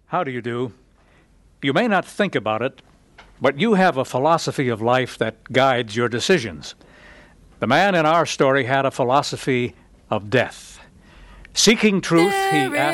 How do you do? You may not think about it, but you have a philosophy of life that guides your decisions. The man in our story had a philosophy of death. Seeking truth, he asked